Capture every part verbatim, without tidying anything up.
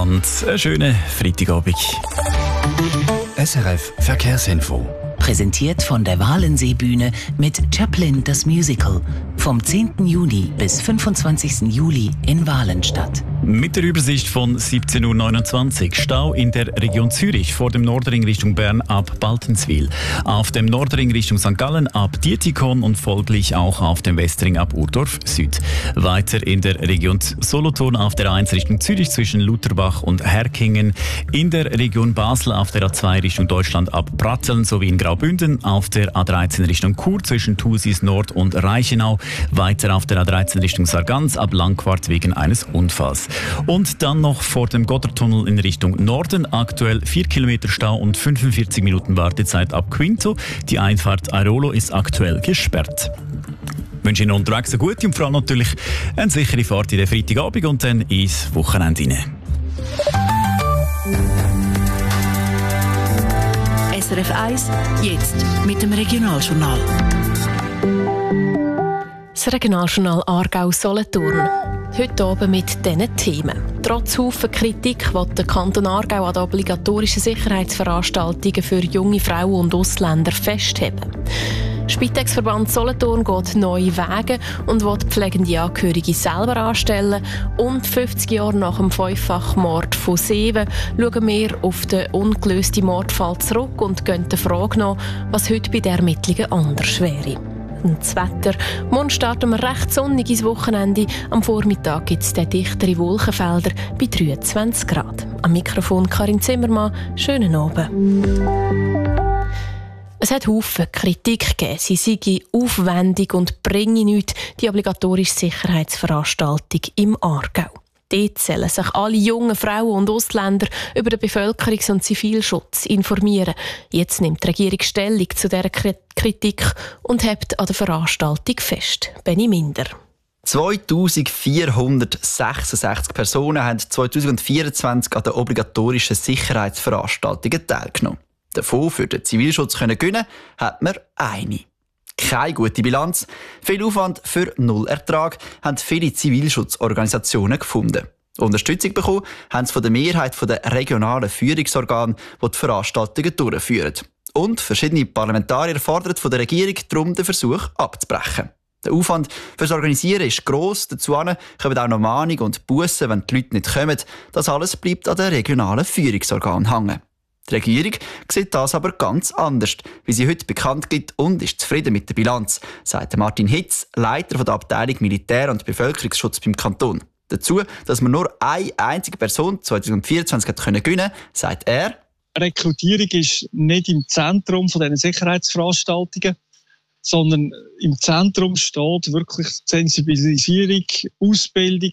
miteinander. Einen schönen Freitagabend. S R F Verkehrsinfo. Präsentiert von der Walenseebühne mit Chaplin das Musical. Vom zehnten Juni bis fünfundzwanzigsten Juli in Walenstadt. Mit der Übersicht von siebzehn Uhr neunundzwanzig. Stau in der Region Zürich vor dem Nordring Richtung Bern ab Baltenswil. Auf dem Nordring Richtung Sankt Gallen ab Dietikon und folglich auch auf dem Westring ab Urdorf Süd. Weiter in der Region Solothurn auf der A eins Richtung Zürich zwischen Lutherbach und Herkingen. In der Region Basel auf der A zwei Richtung Deutschland ab Pratteln sowie in Graubünden. Auf der A dreizehn Richtung Chur zwischen Thusis Nord und Reichenau. Weiter auf der A dreizehn Richtung Sargans ab Langquart wegen eines Unfalls. Und dann noch vor dem Gotthardtunnel in Richtung Norden. Aktuell vier Kilometer Stau und fünfundvierzig Minuten Wartezeit ab Quinto. Die Einfahrt Airolo ist aktuell gesperrt. Ich wünsche Ihnen unterwegs eine gute und vor allem natürlich eine sichere Fahrt in den Freitagabend und dann ins Wochenende hinein. S R F eins, jetzt mit dem Regionaljournal. Das Regionaljournal Aargau-Solothurn. Heute oben mit diesen Themen. Trotz Haufen Kritik will der Kanton Aargau an den obligatorischen Sicherheitsveranstaltungen für junge Frauen und Ausländer festheben. Spitex-Verband Solothurn geht neue Wege und will pflegende Angehörige selber anstellen. Und fünfzig Jahre nach dem Fünffachmord von Seewen schauen wir auf den ungelösten Mordfall zurück und gehen der Frage nach, was heute bei den Ermittlungen anders wäre. Das Wetter. Morgen starten wir recht sonnig ins Wochenende. Am Vormittag gibt es dichtere Wolkenfelder bei dreiundzwanzig Grad. Am Mikrofon Karin Zimmermann. Schönen Abend. Es hat Haufen Kritik gegeben. Sie sei aufwendig und bringe nichts, die obligatorische Sicherheitsveranstaltung im Aargau. Dort sollen sich alle jungen Frauen und Ausländer über den Bevölkerungs- und Zivilschutz informieren. Jetzt nimmt die Regierung Stellung zu dieser Kritik und hebt an der Veranstaltung fest. Benny Minder. zweitausendvierhundertsechsundsechzig Personen haben zweitausendvierundzwanzig an den obligatorischen Sicherheitsveranstaltungen teilgenommen. Davon für den Zivilschutz können gewinnen, hat man eine. Keine gute Bilanz, viel Aufwand für null Ertrag haben viele Zivilschutzorganisationen gefunden. Unterstützung bekommen haben sie von der Mehrheit der regionalen Führungsorgane, die die Veranstaltungen durchführen. Und verschiedene Parlamentarier fordern von der Regierung darum, den Versuch abzubrechen. Der Aufwand fürs Organisieren ist gross, dazu kommen auch noch Mahnung und Bussen, wenn die Leute nicht kommen. Das alles bleibt an den regionalen Führungsorganen hängen. Die Regierung sieht das aber ganz anders, wie sie heute bekannt gibt, und ist zufrieden mit der Bilanz, sagt Martin Hitz, Leiter der Abteilung Militär- und Bevölkerungsschutz beim Kanton. Dazu, dass man nur eine einzige Person zweitausendvierundzwanzig hat gewinnen können, sagt er: Rekrutierung ist nicht im Zentrum von diesen Sicherheitsveranstaltungen, sondern im Zentrum steht wirklich die Sensibilisierung, Ausbildung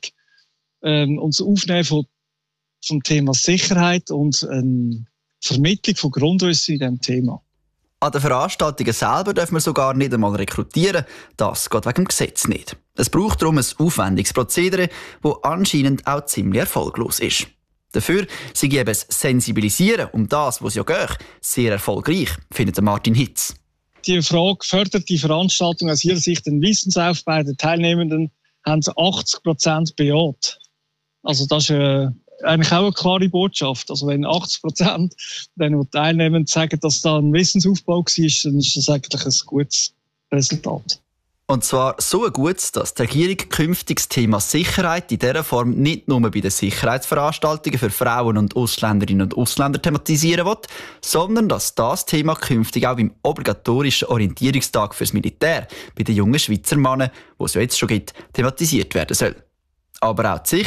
ähm, und das Aufnehmen von, vom Thema Sicherheit und ähm, Vermittlung von Grundwissen in diesem Thema. An den Veranstaltungen selber darf man sogar nicht einmal rekrutieren. Das geht wegen dem Gesetz nicht. Es braucht darum ein aufwendiges Prozedere, das anscheinend auch ziemlich erfolglos ist. Dafür sei eben das Sensibilisieren um das, was ja geht, sehr erfolgreich, findet Martin Hitz. Die Frage, fördert die Veranstaltung aus Ihrer Sicht den Wissensaufbau der Teilnehmenden, haben sie achtzig Prozent bejaht. Also das ist äh, eigentlich auch eine klare Botschaft. Also wenn achtzig Prozent die teilnehmen sagen, dass da ein Wissensaufbau war, dann ist das eigentlich ein gutes Resultat. Und zwar so gut, dass die Regierung künftig das Thema Sicherheit in dieser Form nicht nur bei den Sicherheitsveranstaltungen für Frauen und Ausländerinnen und Ausländer thematisieren will, sondern dass das Thema künftig auch beim obligatorischen Orientierungstag fürs Militär bei den jungen Schweizer Männern, wo es ja jetzt schon gibt, thematisiert werden soll. Aber auch die